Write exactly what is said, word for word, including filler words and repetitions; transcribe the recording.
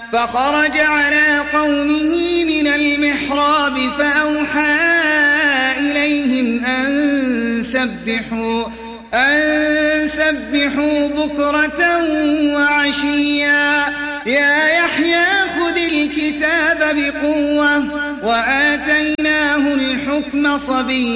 فخرج على قومه من المحراب فأوحى إليهم أن سبحوا, أن سبحوا بكرة وعشيا يا يحيى خذ الكتاب بقوة وآتيناه الحكم صبيا